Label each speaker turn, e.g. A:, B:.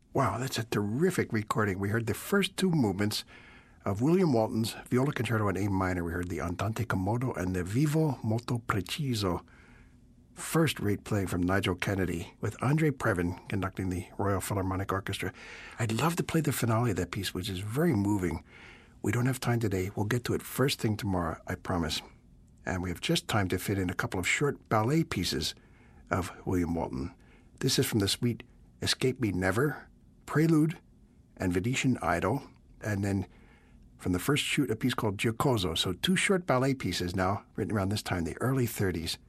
A: Wow, that's a terrific recording. We heard the first two movements of William Walton's Viola Concerto in A minor. We heard the Andante Commodo and the Vivo Molto Preciso. First-rate playing from Nigel Kennedy with Andre Previn conducting the Royal Philharmonic Orchestra. I'd love to play the finale of that piece, which is very moving. We don't have time today. We'll get to it first thing tomorrow, I promise. And we have just time to fit in a couple of short ballet pieces of William Walton. This is from the suite Escape Me Never, Prelude, and Venetian Idyll. And then from the first shoot, a piece called Giocoso. So two short ballet pieces now, written around this time, the early 30s.